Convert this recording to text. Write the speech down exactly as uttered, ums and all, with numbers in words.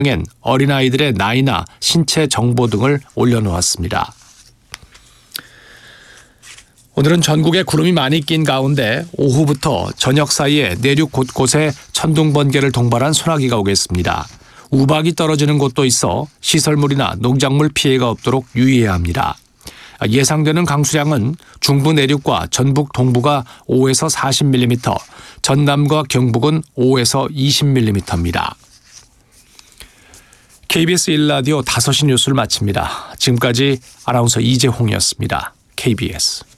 엔 어린아이들의 나이나 신체 정보 등을 올려놓았습니다. 오늘은 전국에 구름이 많이 낀 가운데 오후부터 저녁 사이에 내륙 곳곳에 천둥 번개를 동반한 소나기가 오겠습니다. 우박이 떨어지는 곳도 있어 시설물이나 농작물 피해가 없도록 유의해야 합니다. 예상되는 강수량은 중부 내륙과 전북 동부가 오에서 사십 밀리미터, 전남과 경북은 오에서 이십 밀리미터입니다. 케이비에스 일 라디오 다섯 시 뉴스를 마칩니다. 지금까지 아나운서 이재홍이었습니다. 케이비에스